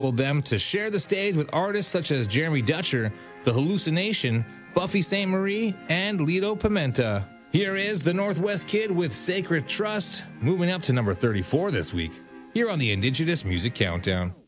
them to share the stage with artists such as Jeremy Dutcher, The Hallucination, Buffy Sainte-Marie, and Lido Pimenta. Here is the Northwest Kid with Sacred Trust, moving up to number 34 this week, here on the Indigenous Music Countdown.